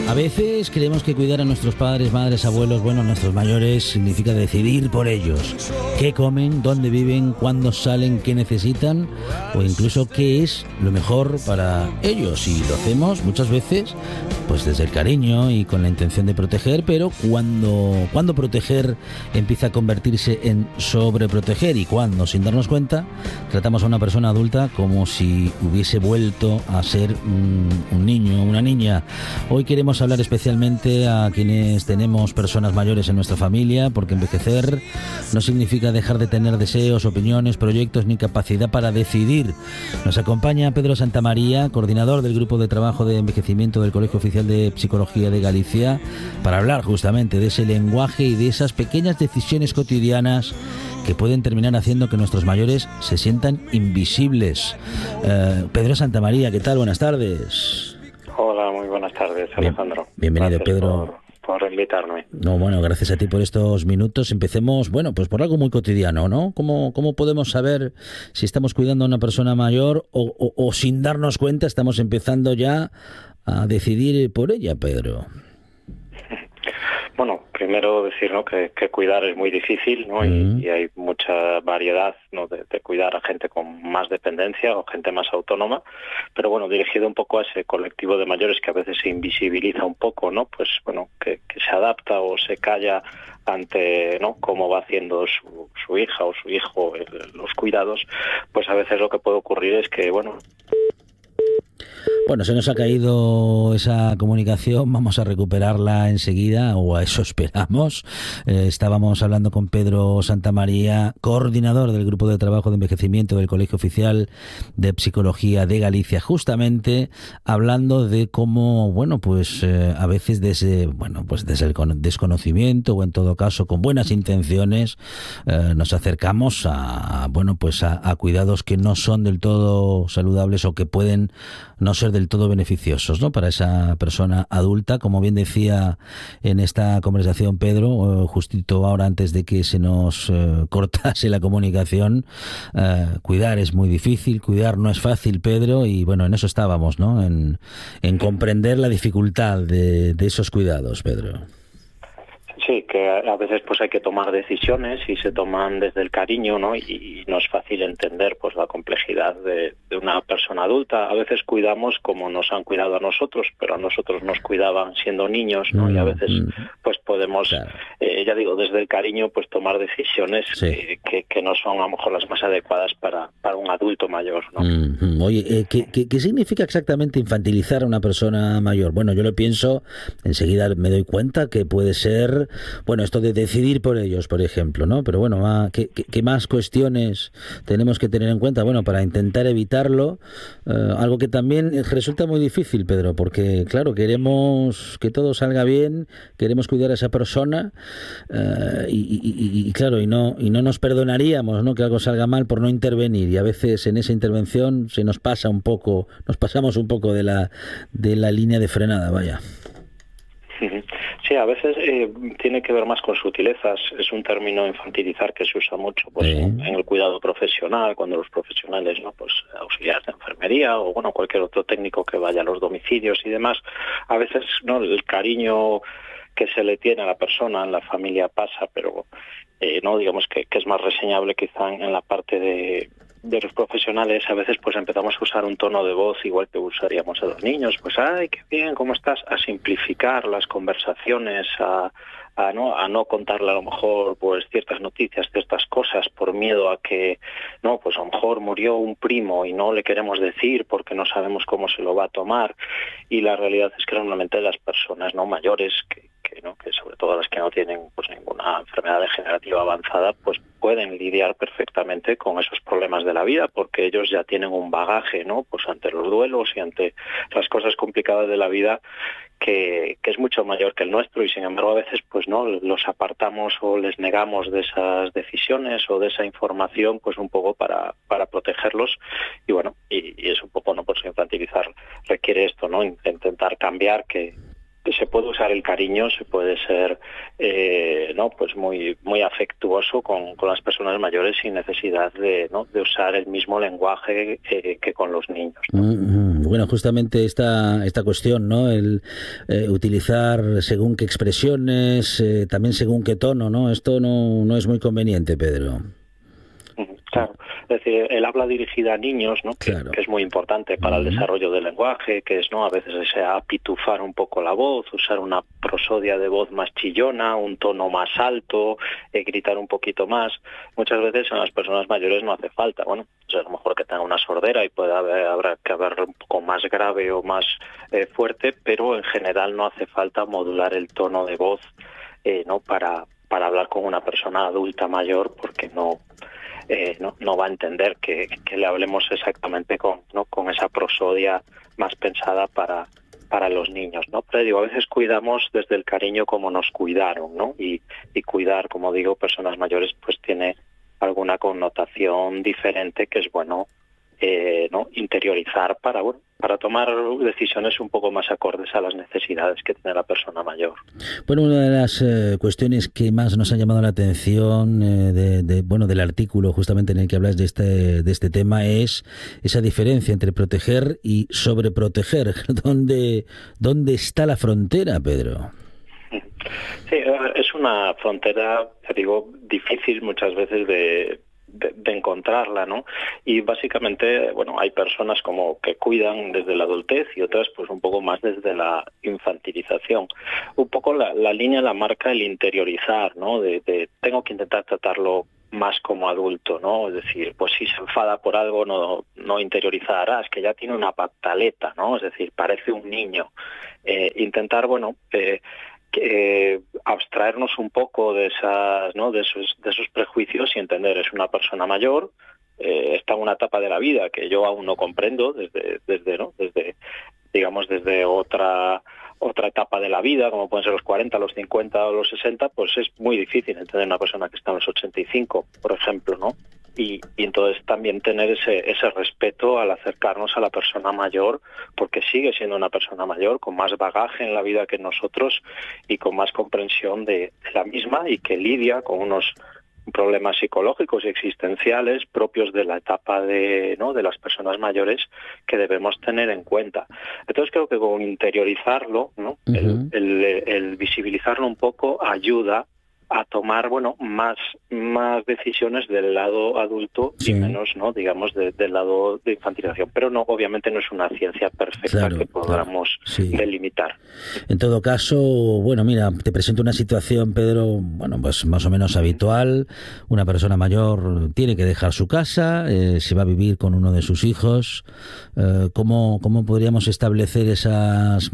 A veces creemos que cuidar a nuestros padres, madres, abuelos, bueno, nuestros mayores, significa decidir por ellos. Qué comen, dónde viven, cuándo salen, qué necesitan o incluso qué es lo mejor para ellos. Y lo hacemos muchas veces pues desde el cariño y con la intención de proteger, pero cuando proteger empieza a convertirse en sobreproteger y cuando, sin darnos cuenta, tratamos a una persona adulta como si hubiese vuelto a ser un niño o una niña. Hoy queremos hablar especialmente a quienes tenemos personas mayores en nuestra familia, porque envejecer no significa dejar de tener deseos, opiniones, proyectos ni capacidad para decidir. Nos acompaña Pedro Santamaría, coordinador del Grupo de Trabajo de Envejecimiento del Colegio Oficial de Psicología de Galicia, para hablar justamente de ese lenguaje y de esas pequeñas decisiones cotidianas que pueden terminar haciendo que nuestros mayores se sientan invisibles. Pedro Santamaría, ¿qué tal? Buenas tardes. Hola, muy buenas tardes, Alejandro. Bienvenido, gracias, Pedro. Por invitarme. No, bueno, gracias a ti por estos minutos. Empecemos, bueno, pues por algo muy cotidiano, ¿no? ¿Cómo podemos saber si estamos cuidando a una persona mayor o sin darnos cuenta estamos empezando ya a decidir por ella, Pedro? Bueno, primero decir, ¿no?, que cuidar es muy difícil, ¿no? Y hay mucha variedad, ¿no?, de cuidar a gente con más dependencia o gente más autónoma, pero bueno, dirigido un poco a ese colectivo de mayores que a veces se invisibiliza un poco, ¿no? Pues bueno, que se adapta o se calla ante, ¿no?, cómo va haciendo su hija o su hijo los cuidados, pues a veces lo que puede ocurrir es que, bueno, se nos ha caído esa comunicación, vamos a recuperarla enseguida, o a eso esperamos. Estábamos hablando con Pedro Santamaría, coordinador del Grupo de Trabajo de Envejecimiento del Colegio Oficial de Psicología de Galicia, justamente hablando de cómo, a veces desde el desconocimiento o en todo caso con buenas intenciones nos acercamos a cuidados que no son del todo saludables o que pueden no ser del todo beneficiosos, ¿no?, para esa persona adulta. Como bien decía en esta conversación Pedro, justito ahora antes de que se nos cortase la comunicación, cuidar es muy difícil, cuidar no es fácil, Pedro, y bueno, en eso estábamos, ¿no?, en comprender la dificultad de esos cuidados, Pedro. Sí, que a veces pues hay que tomar decisiones y se toman desde el cariño, ¿no? Y no es fácil entender pues la complejidad de una persona adulta. A veces cuidamos como nos han cuidado a nosotros, pero a nosotros nos cuidaban siendo niños, ¿no? Y a veces pues podemos, claro, ya digo, desde el cariño pues tomar decisiones que no son a lo mejor las más adecuadas para un adulto mayor, ¿no? Oye, ¿qué significa exactamente infantilizar a una persona mayor? Bueno, yo lo pienso, enseguida me doy cuenta que puede ser, esto de decidir por ellos, por ejemplo, ¿no? Pero bueno, ¿qué más cuestiones tenemos que tener en cuenta? Bueno, para intentar evitarlo, algo que también resulta muy difícil, Pedro, porque, claro, queremos que todo salga bien, queremos cuidar a esa persona y no nos perdonaríamos, ¿no?, que algo salga mal por no intervenir, y a veces en esa intervención nos pasamos un poco de la línea de frenada, vaya. Sí, a veces tiene que ver más con sutilezas. Es un término, infantilizar, que se usa mucho pues en el cuidado profesional, cuando los profesionales, ¿no?, pues auxiliares de enfermería o cualquier otro técnico que vaya a los domicilios y demás, a veces, ¿no?, el cariño que se le tiene a la persona en la familia pasa, pero no digamos que es más reseñable quizá en la parte de los profesionales. A veces pues empezamos a usar un tono de voz igual que usaríamos a los niños, pues ¡ay, qué bien, cómo estás!, a simplificar las conversaciones, a no contarle a lo mejor pues ciertas noticias, ciertas cosas por miedo a que, no, pues a lo mejor murió un primo y no le queremos decir porque no sabemos cómo se lo va a tomar. Y la realidad es que normalmente las personas no mayores que sobre todo las que no tienen pues ninguna enfermedad degenerativa avanzada, pues pueden lidiar perfectamente con esos problemas de la vida, porque ellos ya tienen un bagaje, ¿no?, pues ante los duelos y ante las cosas complicadas de la vida que es mucho mayor que el nuestro, y sin embargo a veces pues no los apartamos o les negamos de esas decisiones o de esa información, pues un poco para protegerlos. Y bueno, y es un poco, no, pues infantilizar requiere esto, ¿no?, intentar cambiar que se puede usar el cariño, se puede ser pues muy muy afectuoso con las personas mayores sin necesidad de usar el mismo lenguaje que con los niños, ¿no? bueno, justamente esta cuestión, ¿no? El utilizar según qué expresiones, también según qué tono, ¿no? Esto no es muy conveniente, Pedro. Claro, es decir, el habla dirigida a niños, ¿no? Claro. Que es muy importante para el desarrollo del lenguaje, que es, ¿no? A veces ese apitufar un poco la voz, usar una prosodia de voz más chillona, un tono más alto, gritar un poquito más. Muchas veces en las personas mayores no hace falta, bueno, pues a lo mejor que tenga una sordera y habrá que hablar un poco más grave o más fuerte, pero en general no hace falta modular el tono de voz, ¿no? Para hablar con una persona adulta mayor, porque no va a entender que le hablemos exactamente con esa prosodia más pensada para los niños, ¿no? Pero digo, a veces cuidamos desde el cariño como nos cuidaron, ¿no? Y cuidar, como digo, personas mayores, pues tiene alguna connotación diferente que es bueno, ¿no? Interiorizar para tomar decisiones un poco más acordes a las necesidades que tiene la persona mayor. Bueno, una de las cuestiones que más nos ha llamado la atención del artículo justamente en el que hablas de este tema es esa diferencia entre proteger y sobreproteger. ¿Dónde está la frontera, Pedro? Sí, es una frontera, digo, difícil muchas veces de encontrarla, ¿no? Y básicamente, bueno, hay personas como que cuidan desde la adultez y otras pues un poco más desde la infantilización. Un poco la línea la marca el interiorizar, ¿no? De tengo que intentar tratarlo más como adulto, ¿no? Es decir, pues si se enfada por algo, no interiorizar, es que ya tiene una pataleta, ¿no? Es decir, parece un niño. Intentar, bueno, abstraernos un poco de esas, ¿no? de esos prejuicios y entender, es una persona mayor, está en una etapa de la vida que yo aún no comprendo desde otra etapa de la vida, como pueden ser los 40, los 50 o los 60, pues es muy difícil entender una persona que está en los 85, por ejemplo, ¿no? Y entonces también tener ese respeto al acercarnos a la persona mayor, porque sigue siendo una persona mayor con más bagaje en la vida que nosotros y con más comprensión de la misma, y que lidia con unos problemas psicológicos y existenciales propios de la etapa de las personas mayores que debemos tener en cuenta. Entonces creo que con interiorizarlo, ¿no? Uh-huh. el visibilizarlo un poco ayuda a tomar, bueno, más decisiones del lado adulto, sí, y menos, ¿no? digamos, del lado de infantilización. Pero no, obviamente no es una ciencia perfecta, claro, que podamos, claro, sí, delimitar. En todo caso, bueno, mira, te presento una situación, Pedro, bueno, pues más o menos habitual. Una persona mayor tiene que dejar su casa, se va a vivir con uno de sus hijos. ¿Cómo podríamos establecer esos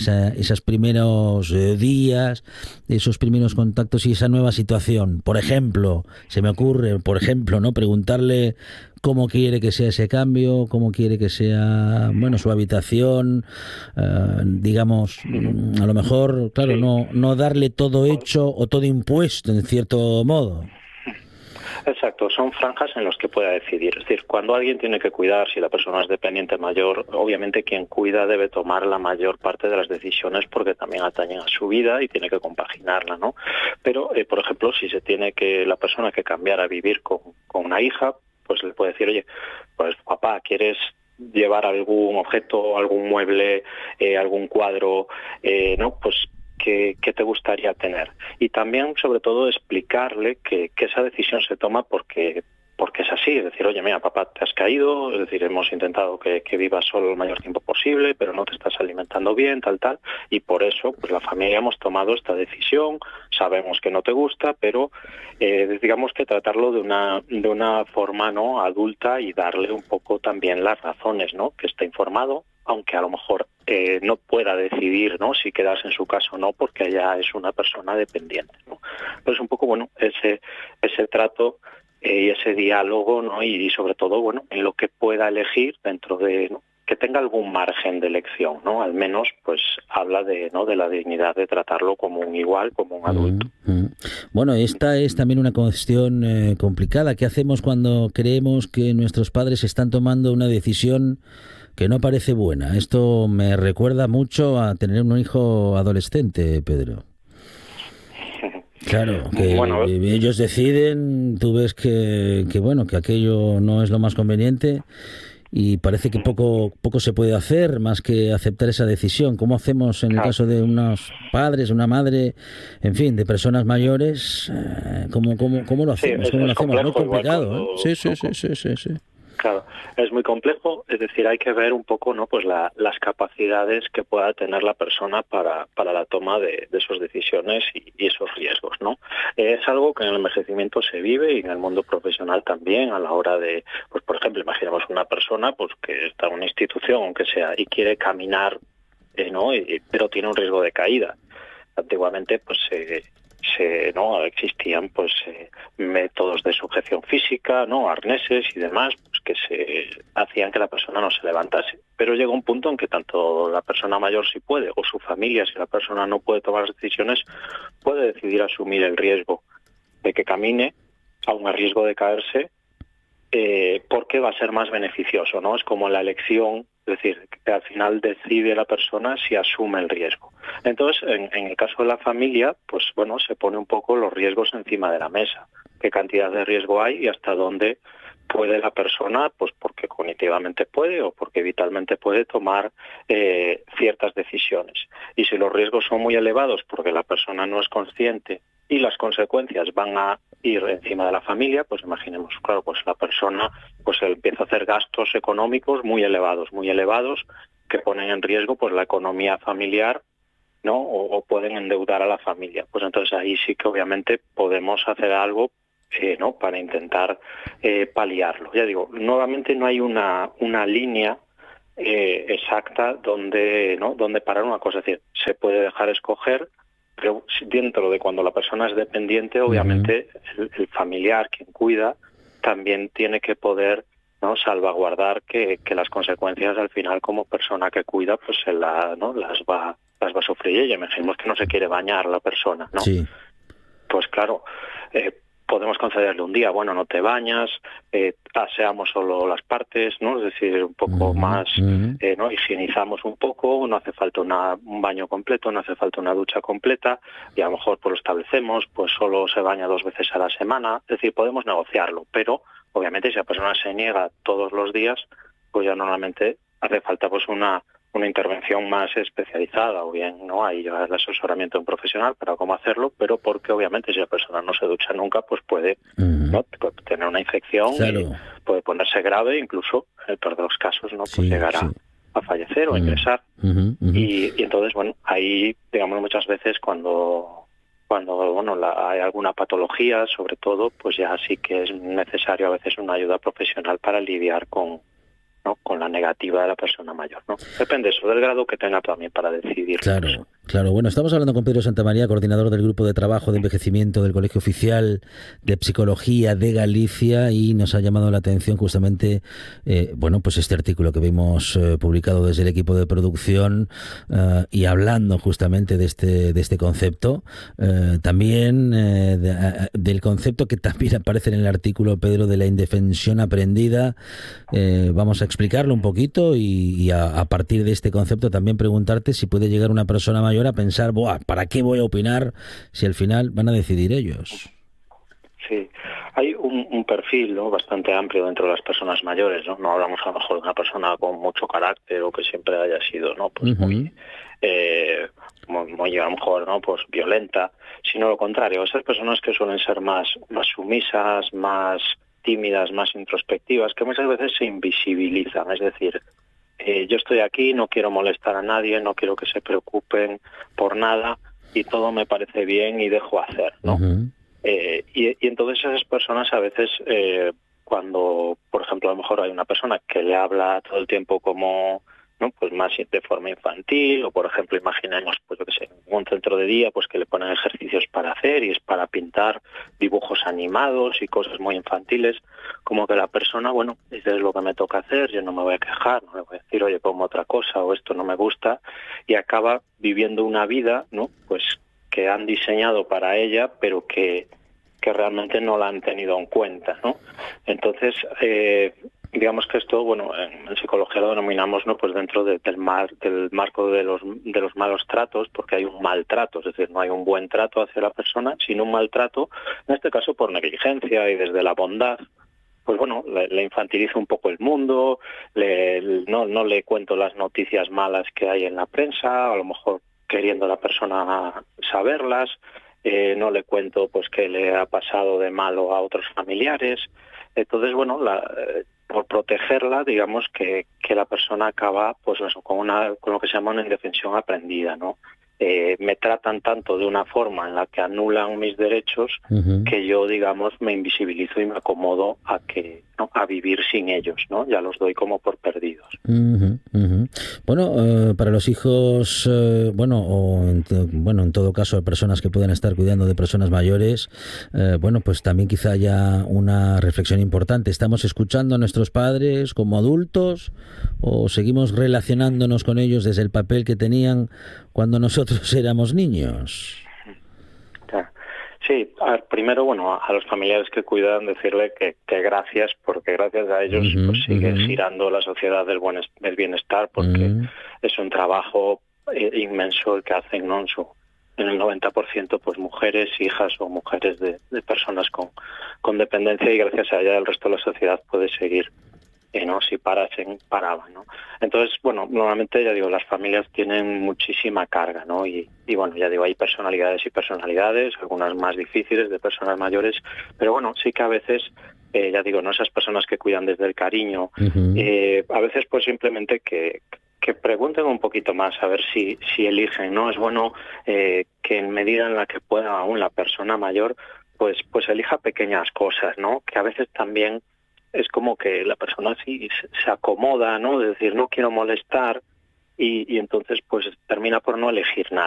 primeros días, esos primeros contactos y esa nueva situación? Por ejemplo, se me ocurre, ¿no? Preguntarle cómo quiere que sea ese cambio, cómo quiere que sea, bueno, su habitación, digamos, a lo mejor, claro, no darle todo hecho o todo impuesto en cierto modo. Exacto, son franjas en las que pueda decidir. Es decir, cuando alguien tiene que cuidar, si la persona es dependiente mayor, obviamente quien cuida debe tomar la mayor parte de las decisiones porque también atañen a su vida y tiene que compaginarla, ¿no? Pero, por ejemplo, si se tiene que la persona que cambiar a vivir con una hija, pues le puede decir, oye, pues papá, ¿quieres llevar algún objeto, algún mueble, algún cuadro, no? Pues ¿qué te gustaría tener? Y también, sobre todo, explicarle que esa decisión se toma porque es así. Es decir, oye, mira, papá, te has caído, es decir, hemos intentado que vivas solo el mayor tiempo posible, pero no te estás alimentando bien, tal, y por eso, pues la familia hemos tomado esta decisión, sabemos que no te gusta, pero digamos que tratarlo de una forma, ¿no?, adulta, y darle un poco también las razones, ¿no?, que esté informado, aunque a lo mejor no pueda decidir, ¿no?, si quedarse en su casa o no, porque ella es una persona dependiente, ¿no? Pues un poco, bueno, ese trato y ese diálogo, ¿no? Y sobre todo, bueno, en lo que pueda elegir dentro de, ¿no?, que tenga algún margen de elección, ¿no? Al menos, pues, habla de la dignidad de tratarlo como un igual, como un adulto. Bueno, esta es también una cuestión complicada. ¿Qué hacemos cuando creemos que nuestros padres están tomando una decisión que no parece buena? Esto me recuerda mucho a tener un hijo adolescente, Pedro. Claro, que bueno, ellos deciden, tú ves que aquello no es lo más conveniente y parece que poco se puede hacer más que aceptar esa decisión. ¿Cómo hacemos en el caso de unos padres, una madre, en fin, de personas mayores? ¿Cómo lo hacemos? ¿Cómo lo hacemos? Muy complicado, ¿eh? Sí. Claro, es muy complejo, es decir, hay que ver un poco, ¿no?, pues las capacidades que pueda tener la persona para la toma de esas decisiones y esos riesgos, ¿no? Es algo que en el envejecimiento se vive y en el mundo profesional también, a la hora de, pues por ejemplo, imaginemos una persona pues que está en una institución, aunque sea, y quiere caminar, ¿no?, pero tiene un riesgo de caída. Antiguamente, pues no existían pues métodos de sujeción física, no arneses y demás, pues que se hacían que la persona no se levantase. Pero llega un punto en que tanto la persona mayor, si puede, o su familia, si la persona no puede tomar las decisiones, puede decidir asumir el riesgo de que camine, aun a riesgo de caerse, porque va a ser más beneficioso, ¿no? Es como la elección, es decir, que al final decide la persona si asume el riesgo. Entonces, en el caso de la familia, pues bueno, se pone un poco los riesgos encima de la mesa. ¿Qué cantidad de riesgo hay y hasta dónde puede la persona, pues porque cognitivamente puede o porque vitalmente puede tomar ciertas decisiones? Y si los riesgos son muy elevados porque la persona no es consciente y las consecuencias van a ir encima de la familia, pues imaginemos, claro, pues la persona pues empieza a hacer gastos económicos muy elevados, que ponen en riesgo pues la economía familiar, ¿no? O pueden endeudar a la familia. Pues entonces ahí sí que obviamente podemos hacer algo, ¿no?, para intentar paliarlo. Ya digo, nuevamente no hay una línea exacta donde parar una cosa. Es decir, se puede dejar escoger, pero dentro de cuando la persona es dependiente, obviamente el familiar, quien cuida, también tiene que poder, ¿no?, salvaguardar que las consecuencias al final como persona que cuida pues las va a sufrir ella. Imaginemos que no se quiere bañar la persona, ¿no? Sí. Pues claro, podemos concederle un día, bueno, no te bañas, aseamos solo las partes, ¿no? Es decir, un poco más, ¿no? Higienizamos un poco, no hace falta un baño completo, no hace falta una ducha completa, y a lo mejor pues lo establecemos, pues solo se baña 2 veces a la semana. Es decir, podemos negociarlo, pero obviamente si la persona se niega todos los días, pues ya normalmente hace falta pues una intervención más especializada, o bien no hay ya el asesoramiento de un profesional para cómo hacerlo, pero porque obviamente si la persona no se ducha nunca, pues puede, ¿no?, tener una infección, claro, y puede ponerse grave, incluso en el peor de los casos, ¿no?, pues llegar a fallecer o a ingresar. Y entonces, bueno, ahí, digamos, muchas veces cuando hay alguna patología, sobre todo, pues ya sí que es necesario a veces una ayuda profesional para lidiar con la negativa de la persona mayor, ¿no? Depende eso del grado que tenga también para decidir. Claro. Bueno, estamos hablando con Pedro Santamaría, coordinador del Grupo de Trabajo de Envejecimiento del Colegio Oficial de Psicología de Galicia, y nos ha llamado la atención justamente, pues este artículo que vimos publicado desde el equipo de producción, y hablando justamente de este concepto, también del concepto que también aparece en el artículo, Pedro, de la indefensión aprendida. Vamos a explicarlo un poquito y a partir de este concepto también preguntarte si puede llegar una persona mayor a pensar, ¿para qué voy a opinar si al final van a decidir ellos? Sí, hay un perfil, ¿no?, bastante amplio dentro de las personas mayores, ¿no? No hablamos a lo mejor de una persona con mucho carácter o que siempre haya sido, ¿no?, pues muy a lo mejor, ¿no?, pues violenta, sino lo contrario, esas personas que suelen ser más sumisas, más tímidas, más introspectivas, que muchas veces se invisibilizan. Es decir, yo estoy aquí, no quiero molestar a nadie, no quiero que se preocupen por nada y todo me parece bien y dejo hacer, ¿no? Y entonces esas personas a veces, cuando, por ejemplo, a lo mejor hay una persona que le habla todo el tiempo como, ¿no?, pues más de forma infantil, o por ejemplo imaginemos, pues yo que sé, un centro de día pues que le ponen ejercicios para hacer y es para pintar dibujos animados y cosas muy infantiles, como que la persona, bueno, dice, es lo que me toca hacer, yo no me voy a quejar, no le voy a decir, oye, pongo otra cosa o esto no me gusta, y acaba viviendo una vida, ¿no?, pues que han diseñado para ella, pero que realmente no la han tenido en cuenta, ¿no? Entonces, digamos que esto, bueno, en psicología lo denominamos, ¿no?, pues dentro del marco de los malos tratos, porque hay un maltrato, es decir, no hay un buen trato hacia la persona, sino un maltrato, en este caso por negligencia y desde la bondad, pues bueno, le infantilizo un poco el mundo, no le cuento las noticias malas que hay en la prensa, a lo mejor queriendo la persona saberlas, no le cuento pues qué le ha pasado de malo a otros familiares. Entonces, bueno, por protegerla, digamos que la persona acaba pues eso, con lo que se llama una indefensión aprendida, ¿no? Me tratan tanto de una forma en la que anulan mis derechos que yo, digamos, me invisibilizo y me acomodo a vivir sin ellos, ¿no? Ya los doy como por perdidos. Bueno, para los hijos, en todo caso, personas que puedan estar cuidando de personas mayores, pues también quizá haya una reflexión importante. ¿Estamos escuchando a nuestros padres como adultos o seguimos relacionándonos con ellos desde el papel que tenían cuando nosotros éramos niños? Sí, primero, bueno, a los familiares que cuidan decirle que gracias, porque gracias a ellos pues sigue girando la sociedad del bienestar, porque es un trabajo inmenso el que hacen, ¿no? En el 90% pues mujeres, hijas o mujeres de personas con dependencia, y gracias a ella el resto de la sociedad puede seguir. ¿No? Si paraban, ¿no? Entonces, bueno, normalmente, ya digo, las familias tienen muchísima carga, ¿no? Y bueno, ya digo, hay personalidades y personalidades, algunas más difíciles de personas mayores, pero bueno, sí que a veces, ya digo, no esas personas que cuidan desde el cariño, a veces pues simplemente que pregunten un poquito más, a ver si eligen, ¿no? Es bueno que en medida en la que pueda aún la persona mayor, pues elija pequeñas cosas, ¿no? Que a veces también es como que la persona sí se acomoda, ¿no? De decir, no quiero molestar, y entonces pues termina por no elegir nada.